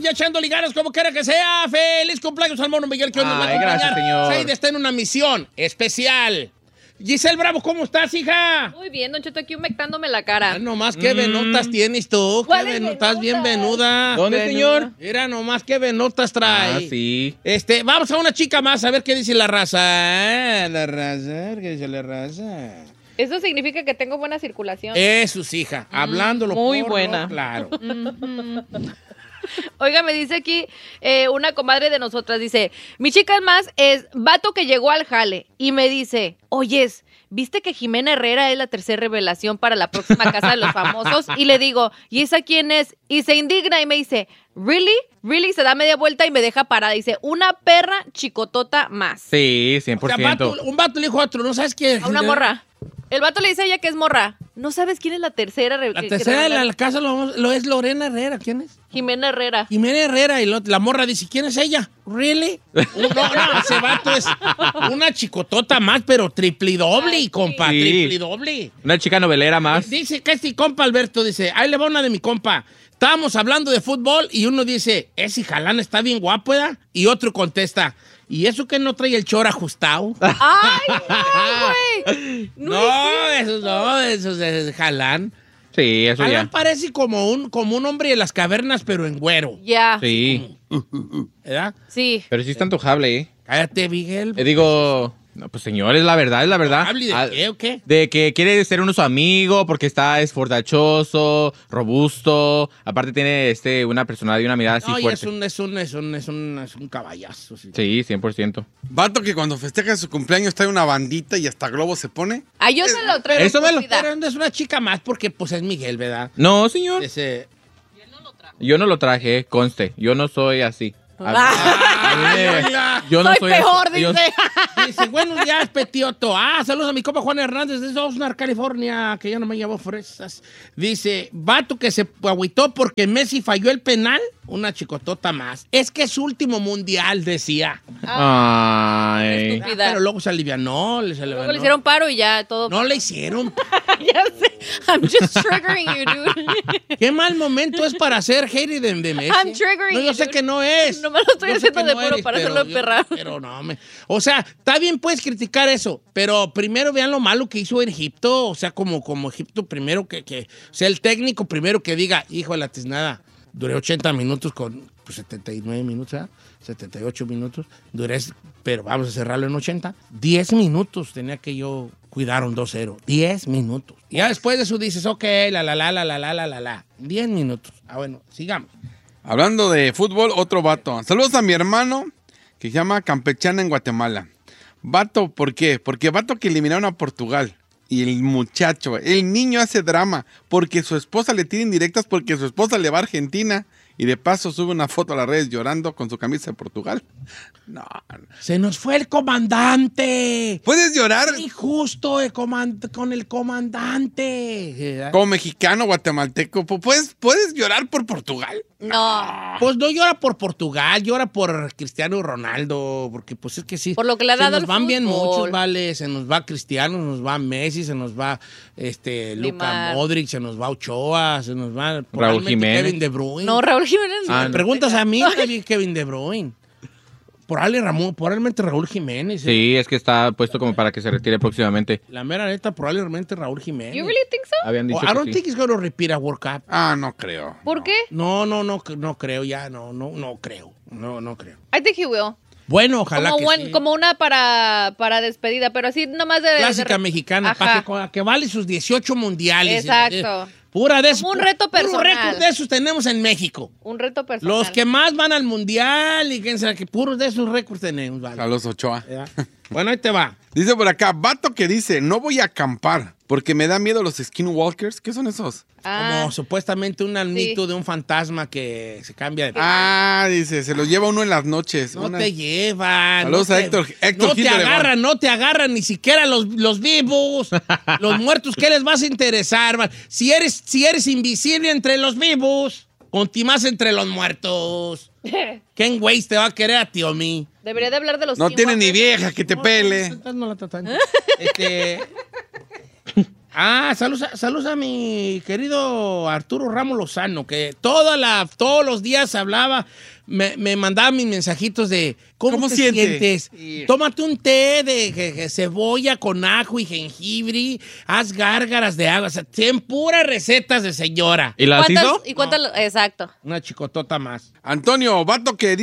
ya echando liganas como quiera que sea. ¡Feliz cumpleaños al mono Miguel, que hoy nos va a acompañar! Gracias, señor. Said está en una misión especial. Giselle Bravo, ¿cómo estás, hija? Muy bien, Don Cheto, aquí humectándome la cara. Ah, nomás qué venotas tienes tú. ¿Cuáles Estás bien venuda. ¿Dónde, señor? Mira nomás qué venotas trae. Ah, sí. Vamos a una chica más a ver qué dice la raza. La raza, a ver qué dice la raza. Eso significa que tengo buena circulación. Eso, hija, hablándolo muy por buena. lo claro. Oiga, me dice aquí una comadre de nosotras, dice, mi chica más es vato que llegó al jale y me dice, oyes, ¿viste que Jimena Herrera es la tercera revelación para la próxima Casa de los Famosos? Y le digo, ¿y esa quién es? Y se indigna y me dice, ¿really? ¿Really? Se da media vuelta y me deja parada. Dice, una perra chicotota más. Sí, O sea, 100%. un vato le dijo a otro, ¿no sabes quién? A una morra. El vato le dice a ella que es morra. ¿No sabes quién es la tercera? La tercera de la casa lo es Lorena Herrera. ¿Quién es? Jimena Herrera. Jimena Herrera. Y la morra dice, ¿quién es ella? ¿Really? No, ese vato es una chicotota más, pero triplidoble, Ay, compa. sí. Triplidoble. Una chica novelera más. Dice que este compa Alberto dice, ahí le va una de mi compa. Estábamos hablando de fútbol y uno dice, ese jalán está bien guapo, ¿verdad? Y otro contesta, ¿y eso que no trae el chor ajustado? ¡Ay, no, güey! No, eso es jalán. Sí, eso Jalán ya. parece como un hombre de las cavernas, pero en güero, Ya. Sí. ¿verdad? Sí. Pero sí está antojable, ¿eh? Cállate, Miguel. Digo, no, pues señor, es la verdad, es la verdad. ¿Hable de Ah, qué o qué? De que quiere ser uno su amigo porque es fortachoso, robusto. Aparte tiene una personalidad y una mirada así No, y fuerte. es un caballazo. Sí. Sí, 100%. Vato que cuando festeja su cumpleaños trae una bandita y hasta globo se pone. Ah, yo se lo traigo. Eso me lo- Pero no es una chica más porque pues es Miguel, ¿verdad? No, señor. Ese... Yo no lo traje, conste. Yo no soy así. Yo no Soy soy peor, así. Yo- dice. Dice, buenos días, Petioto. Saludos a mi compa Juan Hernández desde Oxnard, California, que ya no me llevó fresas. Dice, vato que se agüitó porque Messi falló el penal, una chicotota más. Es que es su último mundial, decía. Ay. Estúpida. Pero luego se alivianó, Luego le hicieron paro y ya todo. No le hicieron. Ya sé. I'm just triggering you, dude. Qué mal momento es para hacer hater de Messi. I'm triggering No, yo you, sé dude. que no es. No me lo estoy Yo sé haciendo que de no puro para pero hacerlo emperrar. Pero no, o sea, está bien, puedes criticar eso, pero primero vean lo malo que hizo Egipto, o sea, como Egipto primero o sea, el técnico primero que diga, hijo de la tiznada, duré 80 minutos con 79 minutos, ¿verdad? 78 minutos, pero vamos a cerrarlo en 80. 10 minutos tenía que yo cuidar un 2-0. 10 minutos. Y ya después de eso dices, ok, la. 10 minutos. Bueno, sigamos. Hablando de fútbol, otro vato. Saludos a mi hermano que se llama Campechana en Guatemala. Vato, ¿por qué? Porque vato que eliminaron a Portugal. Y el muchacho, el niño hace drama porque su esposa le tira indirectas porque su esposa le va a Argentina. Y de paso sube una foto a las redes llorando con su camisa de Portugal. No. Se nos fue el comandante. ¿Puedes llorar Injusto con el comandante. como mexicano guatemalteco? ¿Puedes llorar por Portugal? No. Pues no llora por Portugal, llora por Cristiano Ronaldo, porque pues es que sí. Por lo que le ha se dado nos el van bien fútbol. muchos, vale, se nos va Cristiano, se nos va Messi, se nos va Luka Neymar. Modric, se nos va Ochoa, se nos va Raúl probablemente Jiménez. Kevin De Bruyne. No, Raúl Jiménez. Si no. me preguntas a mí, Kevin De Bruyne. Probablemente Raúl Jiménez. Sí, es que está puesto como para que se retire próximamente. La mera neta, probablemente Raúl Jiménez. You really think so? Habían dicho I don't que think sí. he's going to repeat a World Cup. No creo. ¿Por qué? No creo ya, no creo. No creo. I think he will. Bueno, ojalá que sí. Como una para despedida, pero así nomás de... Clásica mexicana, Ajá. para que vale sus 18 mundiales. Exacto. Pura de esos. Como un reto puro personal. récord de esos tenemos en México. Un reto personal. Los que más van al mundial y quién sabe que puros de esos récords tenemos, vale. A los Ochoa. ¿Ya? Bueno, ahí te va. Dice por acá, vato que dice, no voy a acampar porque me da miedo los skinwalkers. ¿Qué son esos? Como supuestamente un mito de un fantasma que se cambia de... Dice, se los lleva uno en las noches. No te llevan. Saludos no a te- Héctor No te Gil de agarran, no te agarran ni siquiera los vivos. Los muertos, ¿qué les vas a interesar? Man? Si eres invisible entre los vivos, contimás entre los muertos. ¿Quién güey te va a querer a ti o a mí? Debería de hablar de los No tiene ni skinwalkers. vieja que te pele. No la tratan. Saludos a mi querido Arturo Ramos Lozano, que todos los días hablaba, me mandaba mis mensajitos de ¿cómo te sientes? Tómate un té de cebolla con ajo y jengibre, haz gárgaras de agua, o sea, 100 puras recetas de señora. ¿Y las hizo? ¿Y cuántas? Exacto. Una chicotota más. Antonio, vato que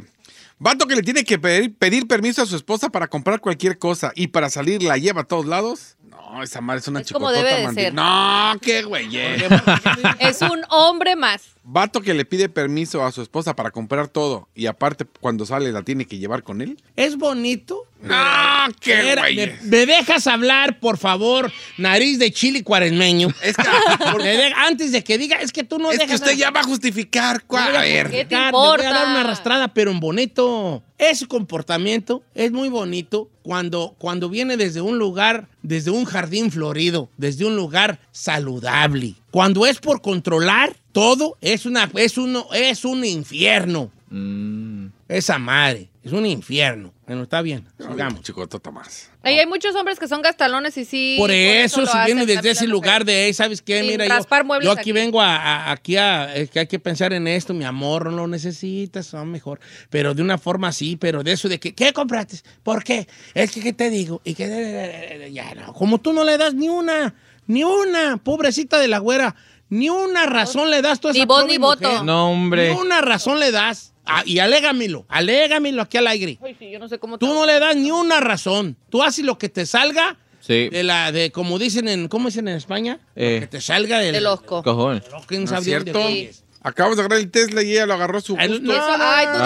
le tiene que pedir permiso a su esposa para comprar cualquier cosa y para salir la lleva a todos lados. No, esa madre es una Es como chicotota, debe de mandil. ser. No, qué güey. Es un hombre más. Vato que le pide permiso a su esposa para comprar todo y aparte cuando sale la tiene que llevar con él. ¿Es bonito? No, qué güey. ¿Me dejas hablar, por favor, nariz de chile cuaresmeño? Es que, Antes de que diga, es que tú no es dejas... que usted ya va a justificar. A ver. ¿Qué te Me importa? voy a dar una arrastrada, pero en bonito. Ese comportamiento es muy bonito cuando viene desde un lugar, desde un jardín florido, desde un lugar saludable. Cuando es por controlar todo, es un infierno. Esa madre, es un infierno. Bueno, está bien, sigamos. Chicotota más. Ahí hay muchos hombres que son gastalones y sí. Por eso, lo si viene hacen desde también ese las lugar mujeres. de, ¿sabes qué? Sin Mira, raspar muebles yo aquí aquí. vengo que hay que pensar en esto, mi amor, no lo necesitas, son mejor. Pero de una forma así, pero de eso de que, ¿qué compraste? ¿Por qué? Es que, ¿qué te digo? Y que, ya no, como tú no le das ni una, pobrecita de la güera, ni una razón le das tú a esa Ni voz pobre ni voto. mujer. No, hombre. Ni una razón le das. Y alégamelo aquí al aire. Ay, sí, yo no sé cómo Tú no le das ni una razón. Tú haces lo que te salga Sí. como dicen ¿cómo dicen en España? Eh. Lo que te salga del... del osco. Cojones. ¿Quién ¿No sabe es de dónde cierto? es? Acabamos de agarrar el Tesla y ella lo agarró a su gusto. No, Eso, ay, tú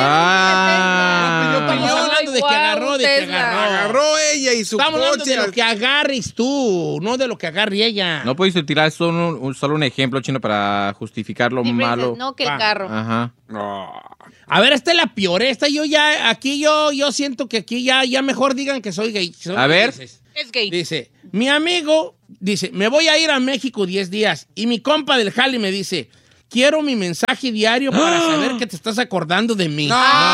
Ah. no estamos hablando de que agarró, Agarró ella y su Estamos hablando coche. de lo que agarres tú, no de lo que agarre ella. No puedes utilizar solo un ejemplo, Chino, para justificar lo malo. No, que el Ah. carro. Ajá. No. A ver, esta es la peor. Esta yo siento que aquí ya mejor digan que soy gay. A ver. Es gay. Dice, mi amigo, me voy a ir a México 10 días. Y mi compa del jali me dice, quiero mi mensaje diario para saber que te estás acordando de mí.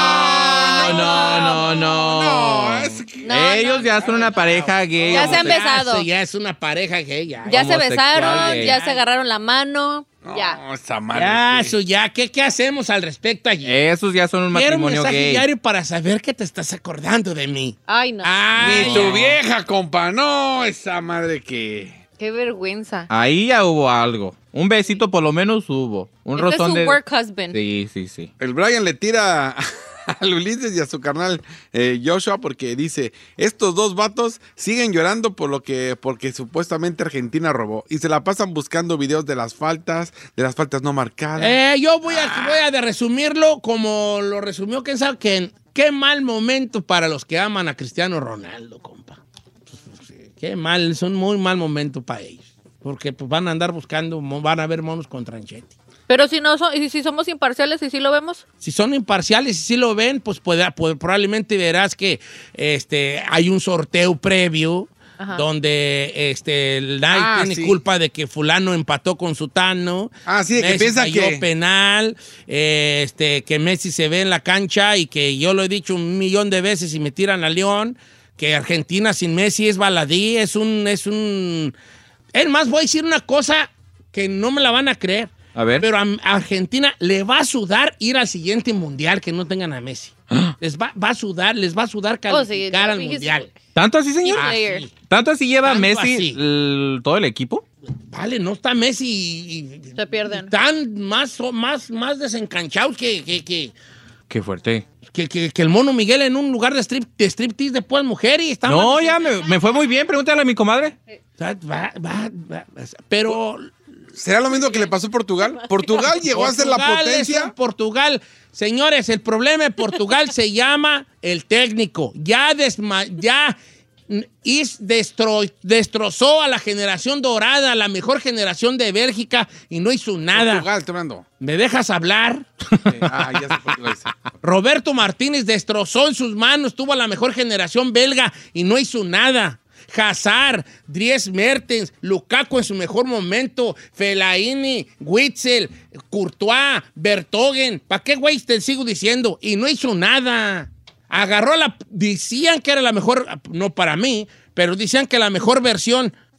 No. No, es que- No, Ellos no, ya son una pareja gay. Ya se han homosexual. besado. Ya es una pareja gay. Ya Ya se homosexual besaron, gay. ya se agarraron la mano. No, Ya. esa madre. Ya, que- eso ya. ¿Qué hacemos al respecto allí? Esos ya son un Quiero un matrimonio mensaje gay. diario para saber que te estás acordando de mí. Ay, no. Ay, Ni tu vieja, compa. No, esa madre que... Qué vergüenza. Ahí ya hubo algo. Un besito por lo menos hubo. Un Este es rozón su de... work husband. Sí. El Brian le tira al Ulises y a su carnal Joshua porque dice, estos dos vatos siguen llorando porque supuestamente Argentina robó y se la pasan buscando videos de las faltas no marcadas. Yo voy a de resumirlo como lo resumió Ken Saben. Qué mal momento para los que aman a Cristiano Ronaldo, compa. Qué mal, es un muy mal momento para ellos. Porque pues, van a andar buscando, van a ver monos con tranchete. Pero si no y si somos imparciales y si lo vemos. Si son imparciales y si lo ven, pues probablemente verás que hay un sorteo previo. Ajá. Donde nadie tiene culpa de que fulano empató con sutano. Sí, de que Messi piensa falló que... penal, que Messi se ve en la cancha y que yo lo he dicho 1,000,000 de veces y me tiran a León, que Argentina sin Messi es baladí, es más, voy a decir una cosa que no me la van a creer. A ver. Pero a Argentina le va a sudar ir al siguiente mundial que no tengan a Messi. Les va a sudar calificar al mundial. ¿Tanto así, señor? Ah, player. sí. ¿Tanto así lleva Tanto Messi así. todo el equipo? Vale, no está Messi y Se pierden. están más desencanchados que Qué fuerte. el mono Miguel en un lugar de striptease de pues mujer y está No, más- ya me fue muy bien. Pregúntale a mi comadre. Pero ¿Será lo mismo que le pasó a Portugal? Portugal llegó a ser la Portugal es potencia. un Portugal. Señores, el problema de Portugal se llama el técnico. Destrozó a la generación dorada, a la mejor generación de Bélgica y no hizo nada. Portugal, estoy hablando. ¿Me dejas hablar? Ya sé por qué lo dice. Roberto Martínez destrozó en sus manos, tuvo a la mejor generación belga y no hizo nada. Hazard, Dries Mertens, Lukaku en su mejor momento, Fellaini, Witzel, Courtois, Vertonghen. ¿Para qué güey te sigo diciendo? Y no hizo nada. Decían que era la mejor, no para mí, pero decían que la mejor versión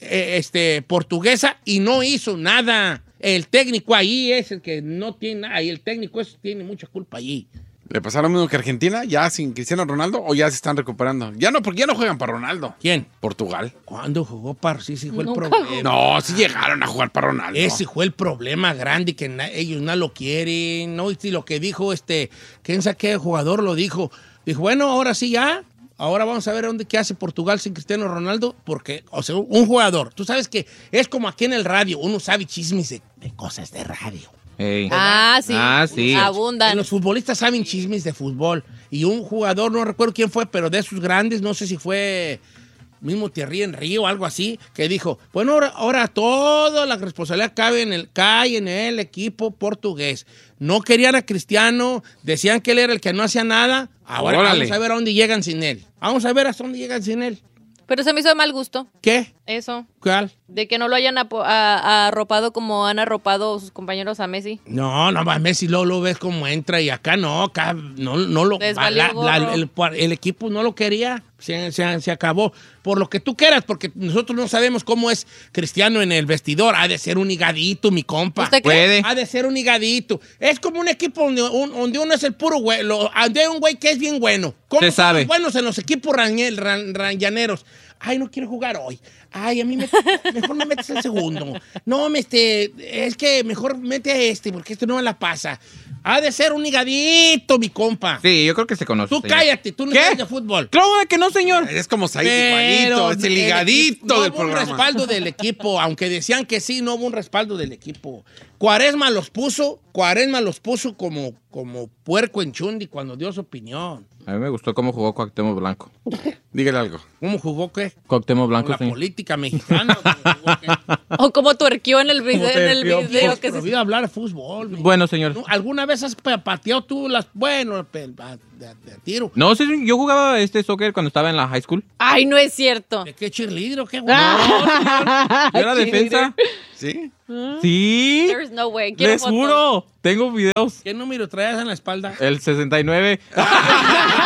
Portuguesa y no hizo nada. El técnico ahí es el que no tiene nada. Y el técnico tiene mucha culpa allí. ¿Le pasaron lo mismo que Argentina? ¿Ya sin Cristiano Ronaldo o ya se están recuperando? Ya no, porque ya no juegan para Ronaldo. ¿Quién? Portugal. ¿Cuándo jugó para? Sí, fue el Nunca problema. No, sí llegaron a jugar para Ronaldo. Ese fue el problema grande, que ellos no lo quieren, ¿no? Y lo que dijo ¿quién sabe qué jugador lo dijo? Dijo, bueno, ahora sí ya, ahora vamos a ver qué hace Portugal sin Cristiano Ronaldo, porque, o sea, un jugador, tú sabes que es como aquí en el radio, uno sabe chismes de cosas de radio. Ey. Sí. Abundan. Los futbolistas saben chismes de fútbol, y un jugador, no recuerdo quién fue, pero de esos grandes, no sé si fue mismo Thierry Henry o algo así, que dijo, bueno, ahora toda la responsabilidad cae en el equipo portugués. No querían a Cristiano, decían que él era el que no hacía nada. Ahora vamos a ver a dónde llegan sin él. Vamos a ver hasta dónde llegan sin él. Pero se me hizo de mal gusto. ¿Qué? Eso. ¿Cuál? De que no lo hayan arropado como han arropado sus compañeros a Messi. No, a Messi lo ves como entra y acá no lo... Les valió gorro. El equipo no lo quería, se acabó. Por lo que tú quieras, porque nosotros no sabemos cómo es Cristiano en el vestidor. Ha de ser un higadito, mi compa. ¿Usted Puede. Ha de ser un higadito. Es como un equipo donde uno es el puro güey, donde hay un güey que es bien bueno. ¿Cómo Se sabe. son los buenos en los equipos llaneros? Ay, no quiero jugar hoy. Ay, a mí mejor me metes el segundo. No, es que mejor mete a porque no me la pasa. Ha de ser un higadito, mi compa. Sí, yo creo que se conoce. Tú señor. cállate, tú no ¿Qué? sabes de fútbol. Claro de que no, señor. Es como Said Pero igualito, es el higadito no del hubo un programa. respaldo del equipo, aunque decían que sí, no hubo un respaldo del equipo. Cuaresma los puso como puerco en Chundi cuando dio su opinión. A mí me gustó cómo jugó Cuauhtémoc Blanco. Dígale algo. ¿Cómo jugó qué? Cuauhtémoc Con Blanco, la señor. política mexicana. ¿Cómo jugó qué? O como tuerqueó en el video, que se... Prohibido hablar de fútbol. Bueno, señor. ¿No? ¿Alguna vez has pateado tú de tiro? No, sí, yo jugaba soccer cuando estaba en la high school. Ay, no es cierto. ¿De qué cheerleader o qué? Yo era defensa. ¿Sí? Sí. There's no way. Quiero Les fotos. juro. Tengo videos. ¿Qué número traías en la espalda? El 69.